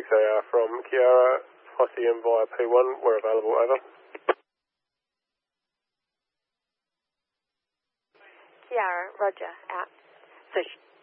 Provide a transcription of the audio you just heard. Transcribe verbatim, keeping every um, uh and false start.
six A R from Kiara, posse in via P one, we're available, over. Kiara, roger, out. So